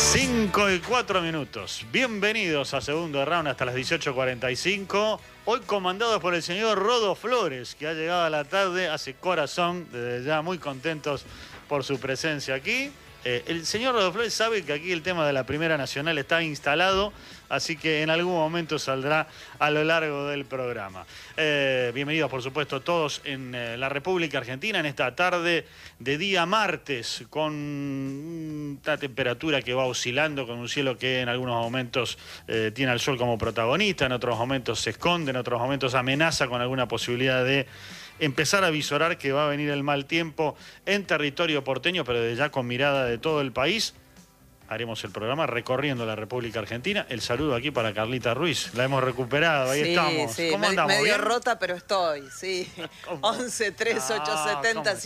5:04. Bienvenidos a Segundo Round hasta las 18:45. Hoy comandados por el señor Rodo Flores, que ha llegado a la tarde, hace corazón, desde ya muy contentos por su presencia aquí. El señor Rodo Flores sabe que aquí el tema de la Primera Nacional está instalado, así que en algún momento saldrá a lo largo del programa. Bienvenidos, por supuesto, todos en la República Argentina en esta tarde de día martes, con una temperatura que va oscilando, con un cielo que en algunos momentos tiene al sol como protagonista, en otros momentos se esconde, en otros momentos amenaza con alguna posibilidad de empezar a visorar que va a venir el mal tiempo en territorio porteño, pero desde ya con mirada de todo el país. Haremos el programa recorriendo la República Argentina. El saludo aquí para Carlita Ruiz. La hemos recuperado, ahí estamos. Sí, ¿Cómo andamos? Medio ¿Bien? rota, pero estoy, sí. 11 3 870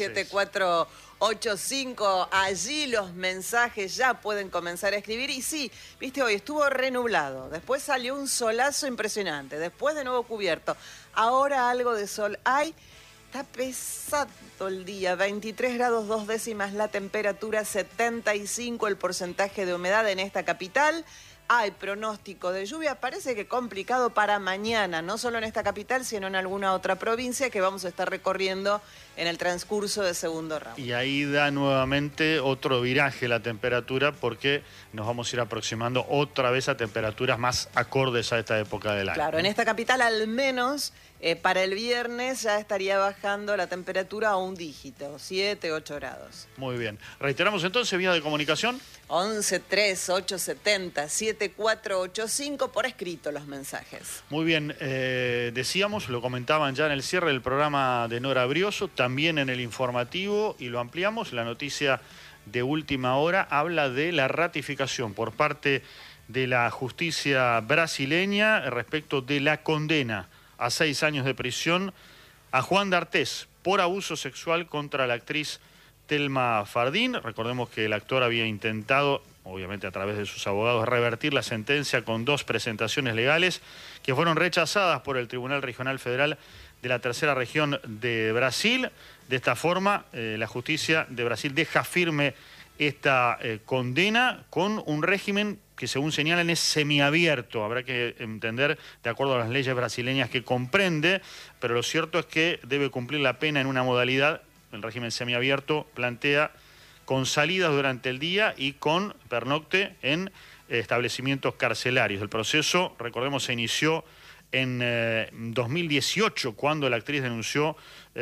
7485. Allí los mensajes ya pueden comenzar a escribir. Y sí, viste, hoy estuvo renublado. Después salió un solazo impresionante. Después de nuevo cubierto. Ahora algo de sol hay. Está pesado el día, 23 grados 2 décimas la temperatura, 75 el porcentaje de humedad en esta capital. Hay pronóstico de lluvia, parece que complicado para mañana, no solo en esta capital, sino en alguna otra provincia que vamos a estar recorriendo en el transcurso de segundo round. Y ahí da nuevamente otro viraje la temperatura, porque nos vamos a ir aproximando otra vez a temperaturas más acordes a esta época del año. Claro, en esta capital al menos para el viernes ya estaría bajando la temperatura a un dígito, 7, 8 grados. Muy bien. Reiteramos entonces, vía de comunicación. 11 3 870 7485, por escrito los mensajes. Muy bien, decíamos, lo comentaban ya en el cierre del programa de Nora Brioso, también en el informativo, y lo ampliamos, la noticia de última hora habla de la ratificación por parte de la justicia brasileña respecto de la condena a 6 años de prisión a Juan D'Artés por abuso sexual contra la actriz Thelma Fardín. Recordemos que el actor había intentado, obviamente a través de sus abogados, revertir la sentencia con 2 presentaciones legales que fueron rechazadas por el Tribunal Regional Federal de la Tercera Región de Brasil. De esta forma, la justicia de Brasil deja firme esta condena con un régimen que, según señalan, es semiabierto. Habrá que entender de acuerdo a las leyes brasileñas que comprende, pero lo cierto es que debe cumplir la pena en una modalidad. El régimen semiabierto plantea con salidas durante el día y con pernocte en establecimientos carcelarios. El proceso, recordemos, se inició en 2018, cuando la actriz denunció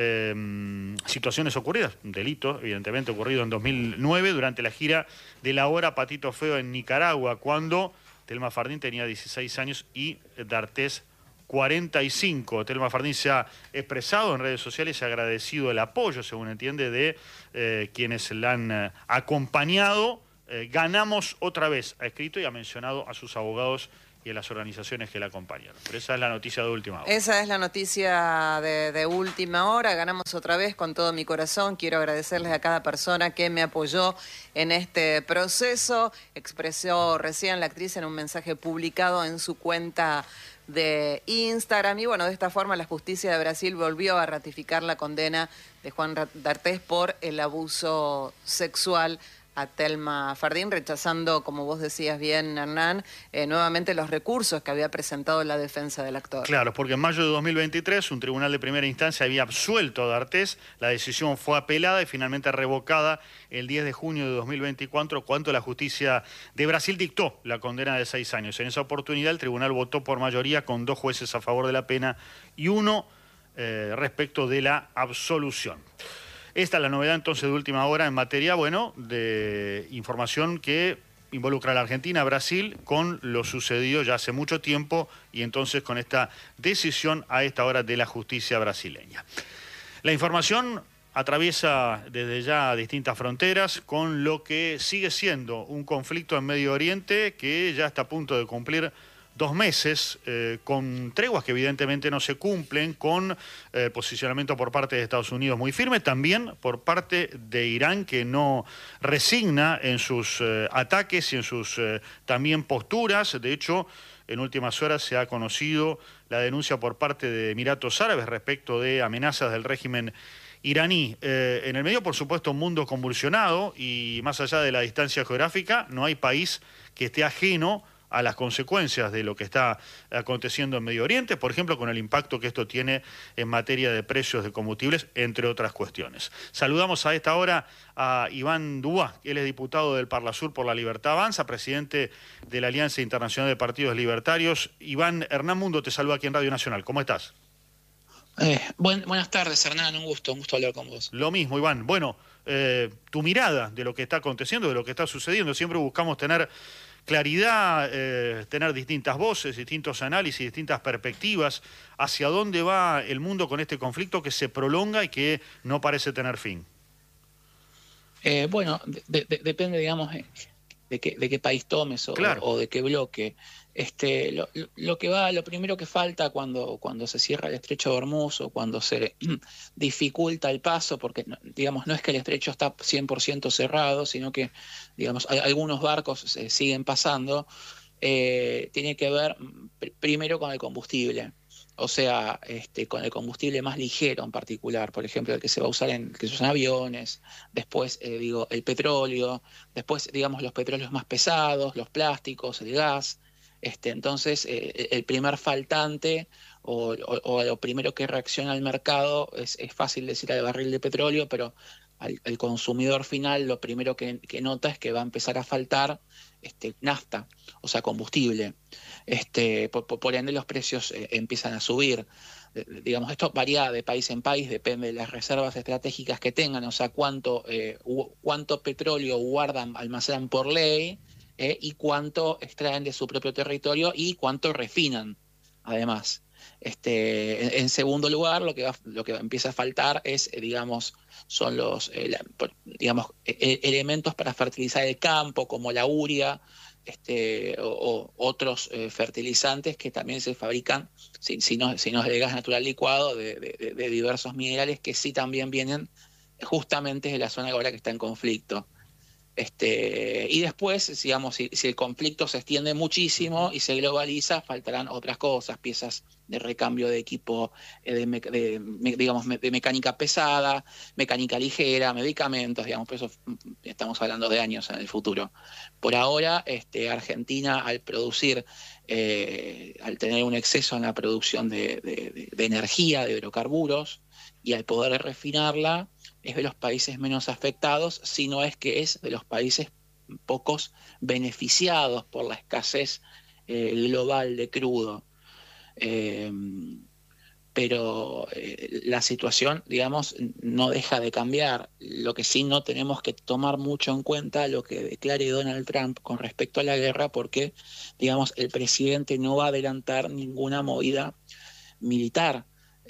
situaciones ocurridas, un delito evidentemente ocurrido en 2009 durante la gira de la obra Patito Feo en Nicaragua, cuando Thelma Fardín tenía 16 años y D'Artés 45. Thelma Fardín se ha expresado en redes sociales, se ha agradecido el apoyo, según entiende, de quienes la han acompañado. Ganamos otra vez, ha escrito, y ha mencionado a sus abogados y a las organizaciones que la acompañaron. Pero esa es la noticia de última hora. Esa es la noticia de última hora. Ganamos otra vez con todo mi corazón. Quiero agradecerles a cada persona que me apoyó en este proceso. Expresó recién la actriz en un mensaje publicado en su cuenta de Instagram. Y bueno, de esta forma la justicia de Brasil volvió a ratificar la condena de Juan D'Artés por el abuso sexual a Thelma Fardín, rechazando, como vos decías bien, Hernán, nuevamente los recursos que había presentado la defensa del actor. Claro, porque en mayo de 2023 un tribunal de primera instancia había absuelto a D'Artés, la decisión fue apelada y finalmente revocada el 10 de junio de 2024, cuando la justicia de Brasil dictó la condena de 6 años. En esa oportunidad el tribunal votó por mayoría con 2 jueces a favor de la pena y 1 respecto de la absolución. Esta es la novedad entonces de última hora en materia, bueno, de información que involucra a la Argentina, a Brasil, con lo sucedido ya hace mucho tiempo y entonces con esta decisión a esta hora de la justicia brasileña. La información atraviesa desde ya distintas fronteras con lo que sigue siendo un conflicto en Medio Oriente que ya está a punto de cumplir 2 meses, con treguas que evidentemente no se cumplen, con posicionamiento por parte de Estados Unidos muy firme, también por parte de Irán, que no resigna en sus ataques y en sus también posturas. De hecho, en últimas horas se ha conocido la denuncia por parte de Emiratos Árabes respecto de amenazas del régimen iraní. En el medio, por supuesto, un mundo convulsionado y más allá de la distancia geográfica, no hay país que esté ajeno a las consecuencias de lo que está aconteciendo en Medio Oriente, por ejemplo, con el impacto que esto tiene en materia de precios de combustibles, entre otras cuestiones. Saludamos a esta hora a Iván Duá, él es diputado del Parlasur por la Libertad Avanza, presidente de la Alianza Internacional de Partidos Libertarios. Iván, Hernán Mundo te saluda aquí en Radio Nacional. ¿Cómo estás? Buenas tardes, Hernán, un gusto hablar con vos. Lo mismo, Iván. Bueno, tu mirada de lo que está aconteciendo, de lo que está sucediendo, siempre buscamos tener claridad, tener distintas voces, distintos análisis, distintas perspectivas, hacia dónde va el mundo con este conflicto que se prolonga y que no parece tener fin. Depende, digamos, de qué país tomes Claro. o de qué bloque. Lo primero que falta cuando se cierra el estrecho de Hormuz o cuando se dificulta el paso, porque digamos no es que el estrecho está 100% cerrado, sino que digamos algunos barcos siguen pasando, tiene que ver primero con el combustible. O sea, con el combustible más ligero en particular, por ejemplo, el que se va a usar que se usan aviones, después, el petróleo, después, digamos, los petróleos más pesados, los plásticos, el gas. Entonces, el primer faltante o lo primero que reacciona al mercado es fácil decir al barril de petróleo, pero al consumidor final lo primero que nota es que va a empezar a faltar nafta, o sea, combustible. Por ende los precios empiezan a subir. Digamos, esto varía de país en país, depende de las reservas estratégicas que tengan, o sea, cuánto petróleo guardan, almacenan por ley, y cuánto extraen de su propio territorio y cuánto refinan, además. En segundo lugar, lo que empieza a faltar es, son los elementos para fertilizar el campo, como la urea, o otros fertilizantes que también se fabrican, si no es de gas natural licuado, de diversos minerales que sí también vienen justamente de la zona ahora que está en conflicto. Y después, digamos, si el conflicto se extiende muchísimo y se globaliza, faltarán otras cosas, piezas de recambio de equipo, de mecánica pesada, mecánica ligera, medicamentos, digamos, por eso estamos hablando de años en el futuro. Por ahora, Argentina, al tener un exceso en la producción de energía, de hidrocarburos, y al poder refinarla, es de los países menos afectados, si no es que es de los países pocos beneficiados por la escasez global de crudo. Pero la situación, digamos, no deja de cambiar. Lo que sí no tenemos que tomar mucho en cuenta lo que declare Donald Trump con respecto a la guerra, porque, digamos, el presidente no va a adelantar ninguna movida militar.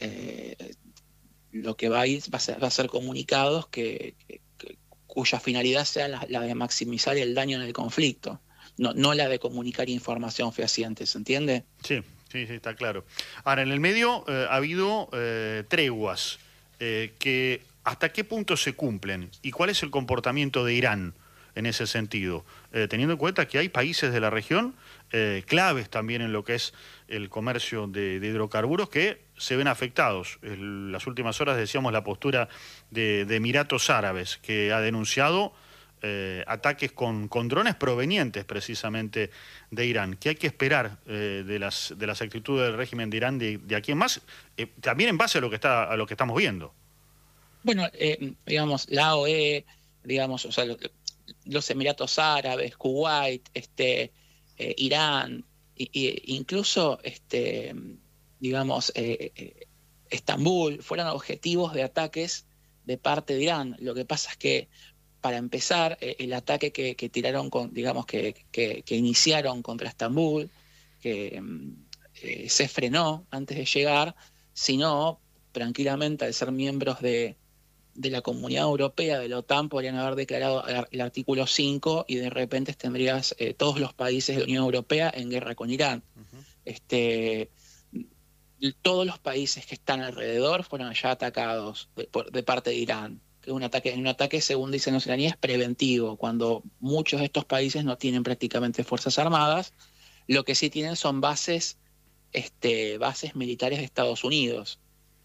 Lo que va a ser comunicados cuya finalidad sea la de maximizar el daño en el conflicto, no la de comunicar información fehaciente, ¿se entiende? Sí, está claro. Ahora, en el medio ha habido treguas que ¿hasta qué punto se cumplen? ¿Y cuál es el comportamiento de Irán en ese sentido? Teniendo en cuenta que hay países de la región claves también en lo que es el comercio de hidrocarburos que se ven afectados. En las últimas horas decíamos la postura de Emiratos Árabes, que ha denunciado ataques con drones provenientes precisamente de Irán. ¿Qué hay que esperar de las actitudes del régimen de Irán de aquí en más? También en base a lo que estamos viendo. Bueno, digamos, la OE, digamos, o sea, los Emiratos Árabes, Kuwait, Irán, incluso, digamos, Estambul, fueron objetivos de ataques de parte de Irán. Lo que pasa es que, para empezar, el ataque que tiraron, digamos, que iniciaron contra Estambul, que se frenó antes de llegar, sino tranquilamente, al ser miembros de la Comunidad Europea, de la OTAN, podrían haber declarado el artículo 5 y de repente tendrías todos los países de la Unión Europea en guerra con Irán. Uh-huh. Todos los países que están alrededor fueron ya atacados de parte de Irán. Un ataque, según dicen los iraníes, preventivo, cuando muchos de estos países no tienen prácticamente fuerzas armadas. Lo que sí tienen son bases militares de Estados Unidos.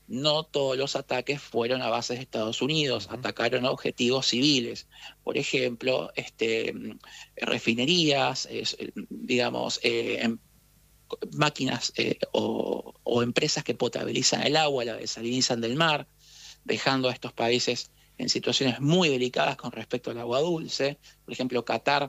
no todos los ataques fueron a bases de Estados Unidos, atacaron a objetivos civiles. Por ejemplo, refinerías, digamos, máquinas o empresas que potabilizan el agua, la desalinizan del mar, dejando a estos países en situaciones muy delicadas con respecto al agua dulce. Por ejemplo, Qatar,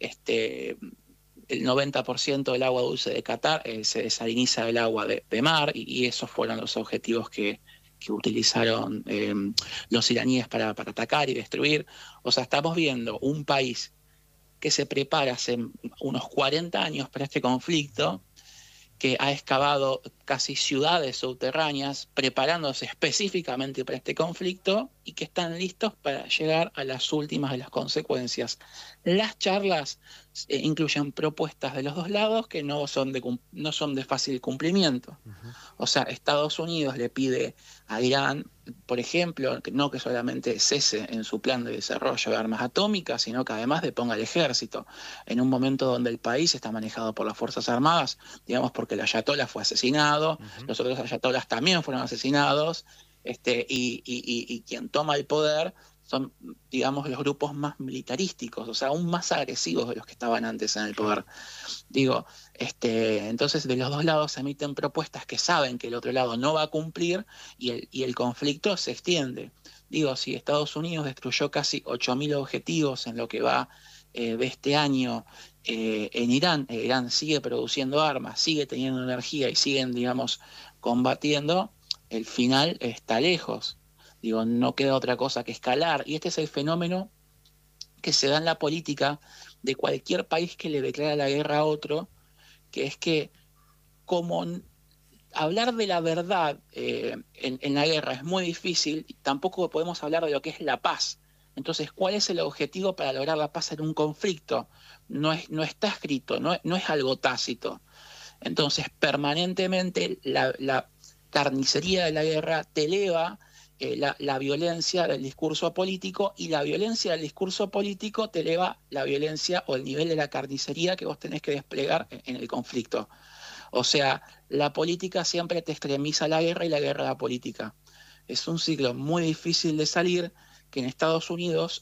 el 90% del agua dulce de Qatar se desaliniza del agua de mar, y esos fueron los objetivos que utilizaron los iraníes para atacar y destruir. O sea, estamos viendo un país que se prepara hace unos 40 años para este conflicto, que ha excavado casi ciudades subterráneas preparándose específicamente para este conflicto y que están listos para llegar a las últimas de las consecuencias. Las charlas incluyen propuestas de los dos lados que no son de fácil cumplimiento. O sea, Estados Unidos le pide a Irán, por ejemplo, no que solamente cese en su plan de desarrollo de armas atómicas, sino que además deponga el ejército en un momento donde el país está manejado por las Fuerzas Armadas, digamos, porque el ayatolá fue asesinado, los otros ayatolás también fueron asesinados, y quien toma el poder son, digamos, los grupos más militarísticos, o sea, aún más agresivos de los que estaban antes en el poder. Digo, entonces de los dos lados se emiten propuestas que saben que el otro lado no va a cumplir, y el conflicto se extiende. Digo, si Estados Unidos destruyó casi 8.000 objetivos en lo que va de este año en Irán, Irán sigue produciendo armas, sigue teniendo energía y siguen, digamos, combatiendo, el final está lejos. Digo, no queda otra cosa que escalar. Y este es el fenómeno que se da en la política de cualquier país que le declara la guerra a otro, que es que como hablar de la verdad en la guerra es muy difícil, tampoco podemos hablar de lo que es la paz. Entonces, ¿cuál es el objetivo para lograr la paz en un conflicto? No está escrito, no es algo tácito. Entonces, permanentemente la carnicería de la guerra te eleva la violencia del discurso político, y la violencia del discurso político te eleva la violencia o el nivel de la carnicería que vos tenés que desplegar en el conflicto. O sea, la política siempre te extremiza la guerra y la guerra la política. Es un ciclo muy difícil de salir, que en Estados Unidos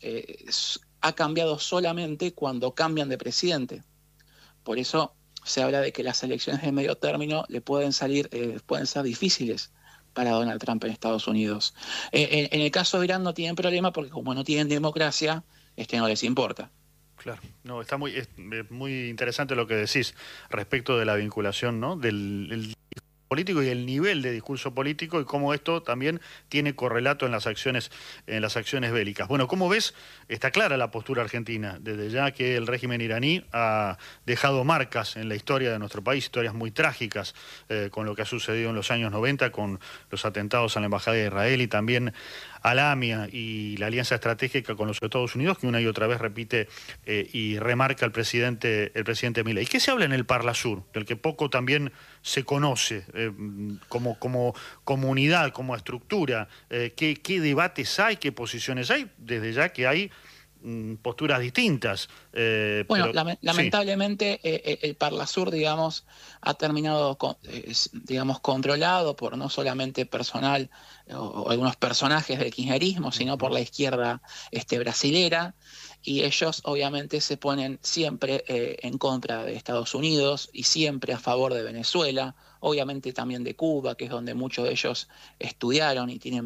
ha cambiado solamente cuando cambian de presidente. Por eso se habla de que las elecciones de medio término pueden ser difíciles para Donald Trump en Estados Unidos. En el caso de Irán no tienen problema, porque como no tienen democracia, no les importa. Claro, no, es muy interesante lo que decís respecto de la vinculación, ¿no?, del político y el nivel de discurso político, y cómo esto también tiene correlato en las acciones bélicas. Bueno, ¿cómo ves? Está clara la postura argentina, desde ya que el régimen iraní ha dejado marcas en la historia de nuestro país, historias muy trágicas, con lo que ha sucedido en los años 90, con los atentados a la Embajada de Israel y también a la AMIA y la alianza estratégica con los Estados Unidos, que una y otra vez repite y remarca el presidente Milei. ¿Qué se habla en el Parlasur, del que poco también se conoce como comunidad, como estructura? ¿Qué debates hay, qué posiciones hay? Desde ya que hay posturas distintas. Bueno, lamentablemente el Parlasur, digamos, ha terminado digamos, controlado por no solamente personal o algunos personajes del kirchnerismo, sino por la izquierda brasilera, y ellos obviamente se ponen siempre en contra de Estados Unidos y siempre a favor de Venezuela, obviamente también de Cuba, que es donde muchos de ellos estudiaron y tienen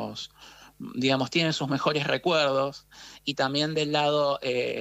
tienen sus mejores recuerdos, y también del lado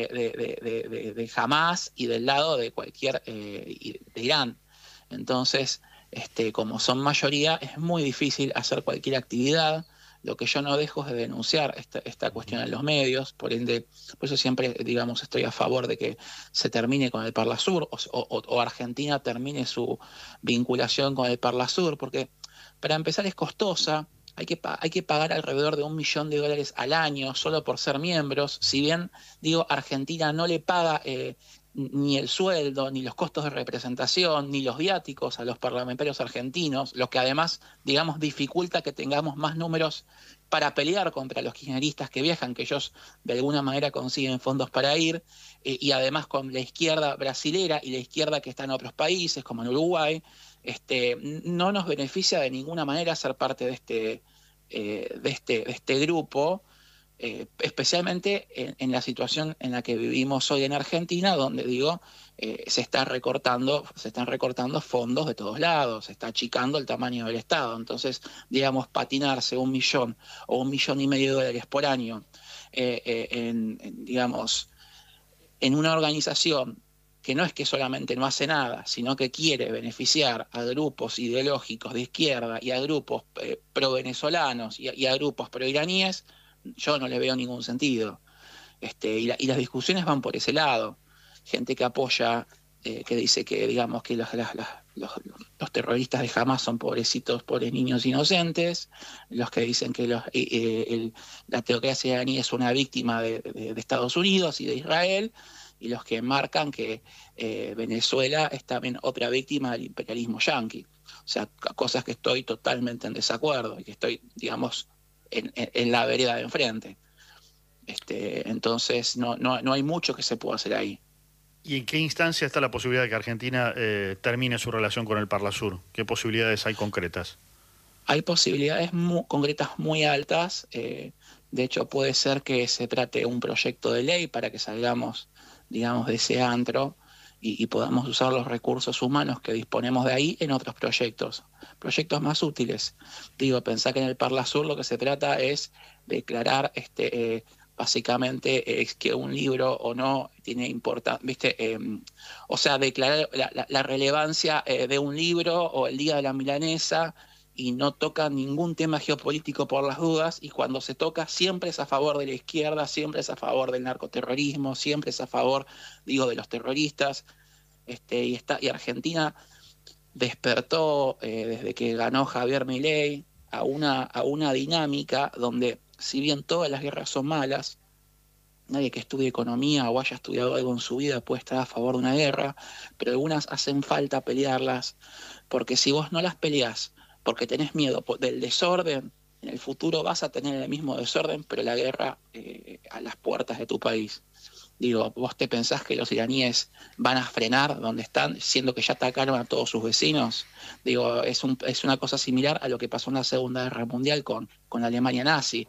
de Hamás y del lado de de Irán. Entonces, como son mayoría, es muy difícil hacer cualquier actividad. Lo que yo no dejo es de denunciar esta cuestión en los medios, por eso siempre, digamos, estoy a favor de que se termine con el Parlasur, o Argentina termine su vinculación con el Parlasur, porque para empezar es costosa. Hay que pagar alrededor de $1 millón al año solo por ser miembros. Si bien, Argentina no le paga ni el sueldo, ni los costos de representación, ni los viáticos a los parlamentarios argentinos, lo que además, digamos, dificulta que tengamos más números para pelear contra los kirchneristas que viajan, que ellos de alguna manera consiguen fondos para ir, y además con la izquierda brasilera y la izquierda que está en otros países, como en Uruguay, no nos beneficia de ninguna manera ser parte de este grupo, especialmente en la situación en la que vivimos hoy en Argentina, donde se están recortando fondos de todos lados, se está achicando el tamaño del Estado. Entonces, digamos, patinarse 1 millón o $1,500,000 por año digamos, en una organización que no es que solamente no hace nada, sino que quiere beneficiar a grupos ideológicos de izquierda y a grupos pro-venezolanos y a grupos pro-iraníes, yo no le veo ningún sentido. Y las discusiones van por ese lado. Gente que apoya, que dice que, digamos, que los terroristas de Hamas son pobrecitos, pobres niños inocentes, los que dicen que la teocracia iraní es una víctima de Estados Unidos y de Israel, y los que marcan que Venezuela es también otra víctima del imperialismo yanqui. O sea, cosas que estoy totalmente en desacuerdo y que estoy, digamos, en la vereda de enfrente. Entonces no hay mucho que se pueda hacer ahí. ¿Y en qué instancia está la posibilidad de que Argentina termine su relación con el Parlasur? ¿Qué posibilidades hay concretas? Hay posibilidades concretas muy altas. De hecho, puede ser que se trate un proyecto de ley para que salgamos, digamos, de ese antro y podamos usar los recursos humanos que disponemos de ahí en otros proyectos más útiles. Pensar que en el Parlasur lo que se trata es declarar básicamente que un libro o no tiene importancia, o sea, declarar la relevancia de un libro o el Día de la Milanesa, y no toca ningún tema geopolítico por las dudas, y cuando se toca siempre es a favor de la izquierda, siempre es a favor del narcoterrorismo, siempre es a favor, de los terroristas, y Argentina despertó desde que ganó Javier Milei a una dinámica donde, si bien todas las guerras son malas, nadie que estudie economía o haya estudiado algo en su vida puede estar a favor de una guerra, pero algunas hacen falta pelearlas, porque si vos no las peleás porque tenés miedo del desorden, en el futuro vas a tener el mismo desorden, pero la guerra a las puertas de tu país. ¿Vos te pensás que los iraníes van a frenar donde están, siendo que ya atacaron a todos sus vecinos? Es una cosa similar a lo que pasó en la Segunda Guerra Mundial con la Alemania nazi.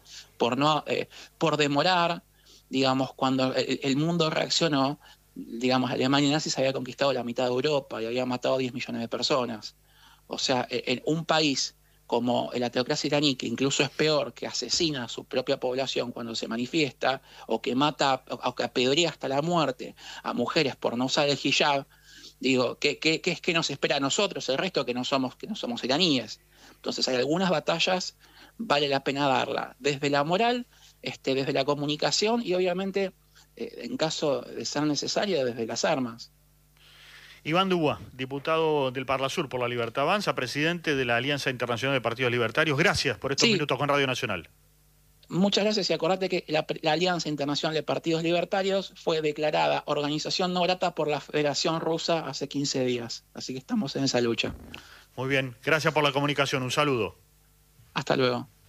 Por demorar, digamos, cuando el mundo reaccionó, digamos, la Alemania nazi se había conquistado la mitad de Europa y había matado 10 millones de personas. O sea, en un país como la teocracia iraní, que incluso es peor, que asesina a su propia población cuando se manifiesta, o que mata, o que apedrea hasta la muerte a mujeres por no usar el hijab, ¿qué nos espera a nosotros, el resto que no somos iraníes? Entonces hay algunas batallas, vale la pena darla, desde la moral, desde la comunicación y obviamente, en caso de ser necesario, desde las armas. Iván Dubois, diputado del Parlasur por la Libertad Avanza, presidente de la Alianza Internacional de Partidos Libertarios. Gracias por estos minutos con Radio Nacional. Muchas gracias, y acordate que la Alianza Internacional de Partidos Libertarios fue declarada organización no grata por la Federación Rusa hace 15 días. Así que estamos en esa lucha. Muy bien, gracias por la comunicación. Un saludo. Hasta luego.